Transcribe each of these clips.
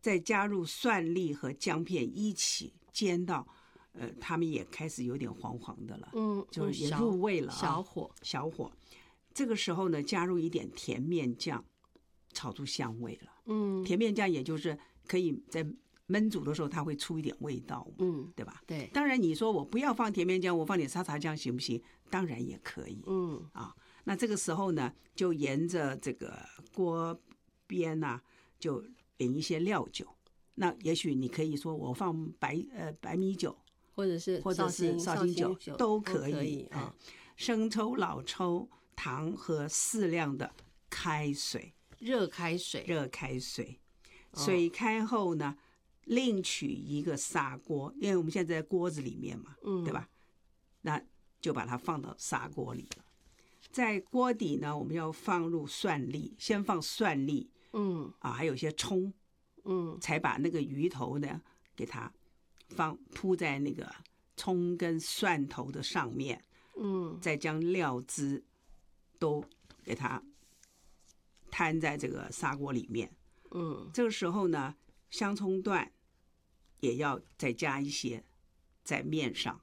再加入蒜粒和姜片一起煎到，它们也开始有点黄黄的了，就是也入味了啊，小火。这个时候呢，加入一点甜面酱，炒出香味了。甜面酱也就是可以在焖煮的时候，它会出一点味道嘛，对吧？ 对。 当然你说我不要放甜面酱，我放点沙茶酱行不行？当然也可以。那这个时候呢，就沿着这个锅边啊，就淋一些料酒。那也许你可以说我放白米酒， 或者是绍兴酒都可以啊。生抽、老抽、糖和适量的开水，热开水。水开后呢，另取一个砂锅，因为我们现在在锅子里面嘛，对吧？那就把它放到砂锅里了。在锅底呢，我们要放入蒜粒，先放蒜粒，还有一些葱，才把那个鱼头呢给它铺在那个葱跟蒜头的上面，再将料汁都给它摊在这个砂锅里面，这个时候呢，香葱段也要再加一些在面上，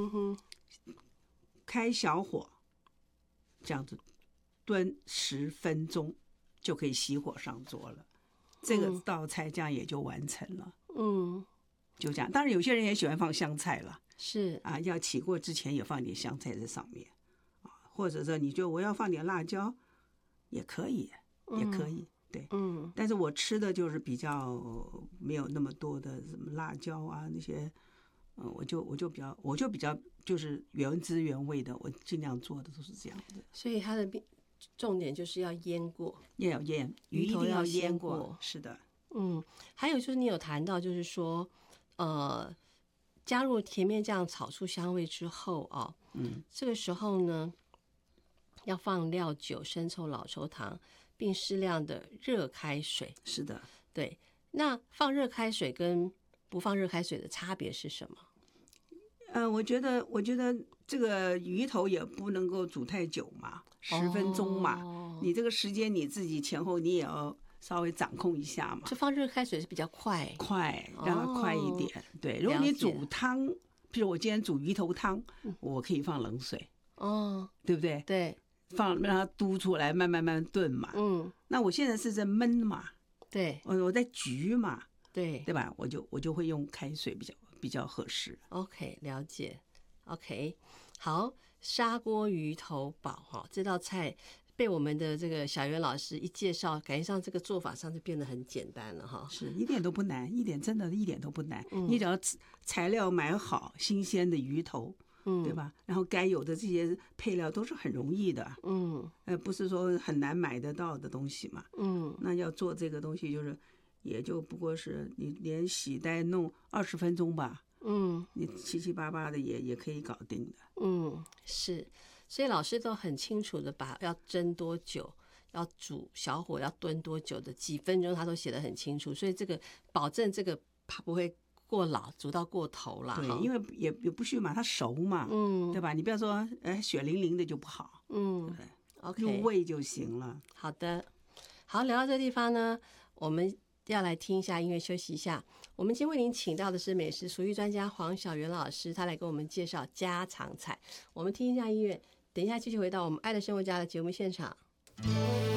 开小火，这样子炖10分钟就可以熄火上桌了。这个道菜这样也就完成了。就这样。当然有些人也喜欢放香菜了， 是啊，要起锅之前也放点香菜在上面啊，或者说你就我要放点辣椒也可以，也可以。对，但是我吃的就是比较没有那么多的什么辣椒啊那些，我就比较就是原汁原味的，我尽量做的都是这样的。 所以它的重点就是要腌过， 要腌，鱼一定要腌过。是的， 还有就是你有谈到，就是说，加入甜面酱炒出香味之后啊，这个时候呢，要放料酒、生抽、老抽、糖，并适量的热开水。 是的， 对。那放热开水跟不放热开水的差别是什么？ 我觉得这个鱼头也不能够煮太久嘛，10分钟嘛，你这个时间你自己前后你也要稍微掌控一下嘛。 就放热开水是比较快， 让它快一点。对，如果你煮汤，譬如我今天煮鱼头汤，我可以放冷水，对不对？ 对， 让它嘟出来，慢慢炖嘛。那我现在是在焖嘛， 对， 我在焗嘛，对吧？我就会用开水比较合适。 OK， 了解。OK， 好，砂锅鱼头煲哈，这道菜被我们的这个小袁老师一介绍，感觉上这个做法上就变得很简单了哈。 是一点都不难，真的一点都不难。你只要材料买好，新鲜的鱼头，对吧？然后该有的这些配料都是很容易的，不是说很难买得到的东西嘛。那要做这个东西就是也就不过是你连洗带弄20分钟吧。你七七八八的也可以搞定的。 是，所以老师都很清楚的把要蒸多久，要煮小火要炖多久的几分钟，他都写得很清楚，所以这个保证这个怕不会过老，煮到过头了。 对，因为也不需嘛，它熟嘛，对吧？你不要说血淋淋的就不好，对 ，OK， 入味就行了。 好的，好，聊到这地方呢，我们要来听一下音乐，休息一下。我们今天为您请到的是美食厨艺专家黄小袁老师，他来给我们介绍家常菜。我们听一下音乐，等一下继续回到我们爱的生活家的节目现场。